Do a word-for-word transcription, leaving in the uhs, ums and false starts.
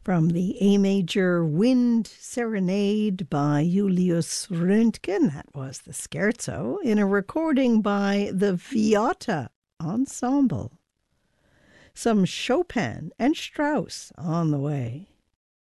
From the A major Wind Serenade by Julius Röntgen, that was the scherzo, in a recording by the Viotta Ensemble. Some Chopin and Strauss on the way.